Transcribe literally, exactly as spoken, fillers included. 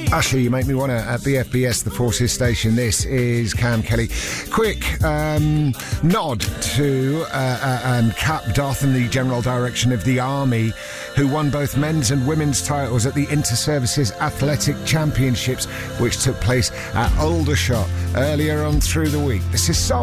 Ashley, you make me want to at B F B S, the Forces Station. This is Cam Kelly. Quick um, nod to uh, uh, um, Cap Darthan, the General Direction of the Army, who won both men's and women's titles at the Inter-Services Athletic Championships, which took place at Aldershot earlier on through the week. This is so